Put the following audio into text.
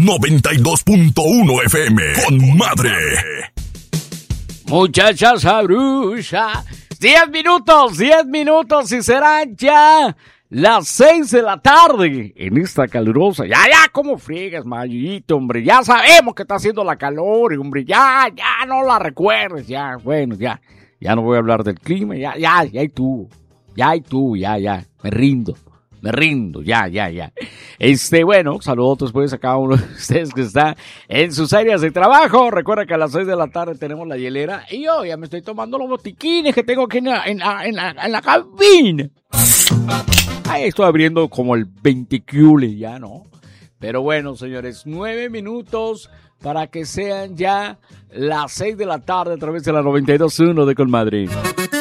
92.1 FM con madre. Muchacha sabrosa. 10 minutos y serán ya las 6 de la tarde en esta calurosa. Ya, ¿cómo friegas, Mayito, hombre? Ya sabemos que está haciendo la calor, hombre. Ya, no la recuerdes, ya. Bueno, ya no voy a hablar del clima, ya, y tú. Ya. Me rindo, ya. Bueno, saludos pues a cada uno de ustedes que está en sus áreas de trabajo. Recuerda que a las 6 de la tarde tenemos la hielera y yo ya me estoy tomando los botiquines que tengo aquí en la cabina. Ahí estoy abriendo como el 20 cule ya, ¿no? Pero bueno, señores, 9 minutos para que sean ya las 6 de la tarde a través de la 92.1 de Colmadrid.